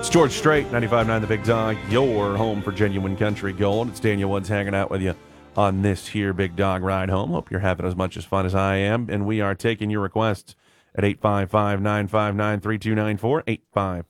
It's George Strait, 95.9 The Big Dog, your home for genuine country gold. It's Daniel Woods hanging out with you on this here Big Dog ride home. Hope you're having as much as fun as I am. And we are taking your requests at 855-959-3294,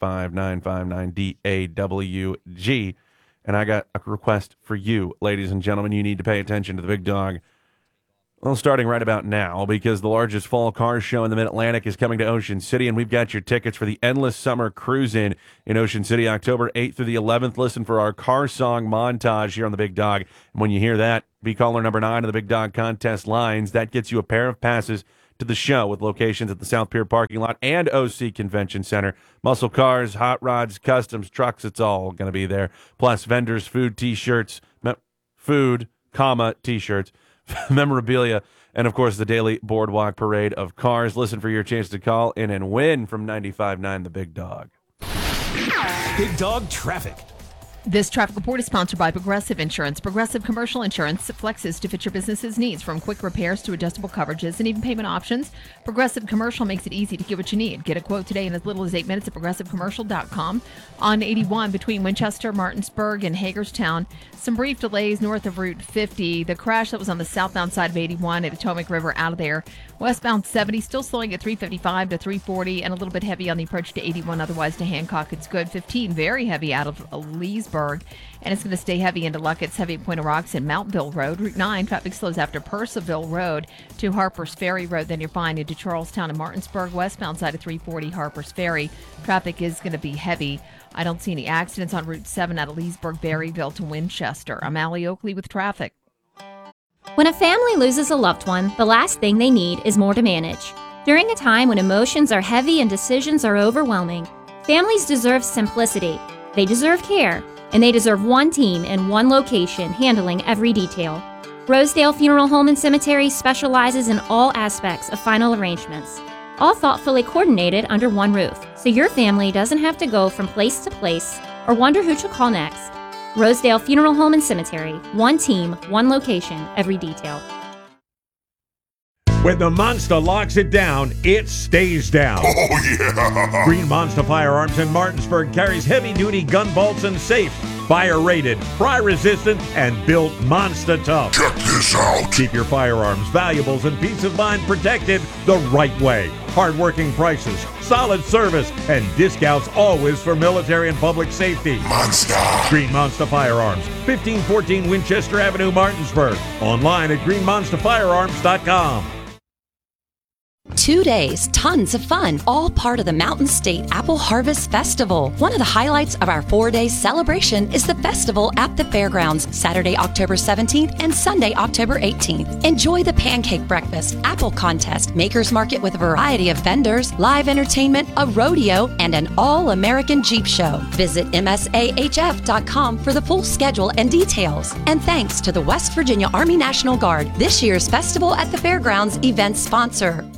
855-959-DAWG. And I got a request for you, ladies and gentlemen. You need to pay attention to the Big Dog. Well, starting right about now, because the largest fall car show in the Mid-Atlantic is coming to Ocean City, and we've got your tickets for the Endless Summer Cruise-In in Ocean City, October 8th through the 11th. Listen for our car song montage here on the Big Dog. And when you hear that, be caller number 9 of the Big Dog contest lines. That gets you a pair of passes to the show with locations at the South Pier parking lot and OC Convention Center. Muscle cars, hot rods, customs, trucks, it's all going to be there. Plus vendors, food, T-shirts, T-shirts, memorabilia, and, of course, the daily boardwalk parade of cars. Listen for your chance to call in and win from 95.9 The Big Dog. Big Dog Traffic. This traffic report is sponsored by Progressive Insurance. Progressive Commercial Insurance flexes to fit your business's needs, from quick repairs to adjustable coverages and even payment options. Progressive Commercial makes it easy to get what you need. Get a quote today in as little as 8 minutes at progressivecommercial.com. On 81 between Winchester, Martinsburg, and Hagerstown, some brief delays north of Route 50. The crash that was on the southbound side of 81 at Potomac River out of there. Westbound 70 still slowing at 355 to 340 and a little bit heavy on the approach to 81. Otherwise to Hancock, it's good. 15 very heavy out of Leesburg, and it's going to stay heavy into Luckett's, heavy at Point of Rocks and Mountville Road. Route 9 traffic slows after Purcellville Road to Harper's Ferry Road. Then you're fine into Charlestown and Martinsburg. Westbound side of 340 Harper's Ferry. Traffic is going to be heavy. I don't see any accidents on Route 7 out of Leesburg, Berryville to Winchester. I'm Allie Oakley with traffic. When a family loses a loved one, the last thing they need is more to manage. During a time when emotions are heavy and decisions are overwhelming, families deserve simplicity. They deserve care, and they deserve one team in one location handling every detail. Rosedale Funeral Home and Cemetery specializes in all aspects of final arrangements, all thoughtfully coordinated under one roof, so your family doesn't have to go from place to place or wonder who to call next. Rosedale Funeral Home and Cemetery. One team, one location, every detail. When the Monster locks it down, it stays down. Oh, yeah! Green Monster Firearms in Martinsburg carries heavy-duty gun bolts and safes. Fire-rated, fry-resistant, and built monster tough. Check this out. Keep your firearms, valuables, and peace of mind protected the right way. Hard-working prices, solid service, and discounts always for military and public safety. Monster. Green Monster Firearms, 1514 Winchester Avenue, Martinsburg. Online at greenmonsterfirearms.com. 2 days, tons of fun, all part of the Mountain State Apple Harvest Festival. One of the highlights of our 4-day celebration is the festival at the fairgrounds, Saturday, October 17th and Sunday, October 18th. Enjoy the pancake breakfast, apple contest, maker's market with a variety of vendors, live entertainment, a rodeo, and an all-American Jeep show. Visit MSAHF.com for the full schedule and details. And thanks to the West Virginia Army National Guard, this year's Festival at the Fairgrounds event sponsor.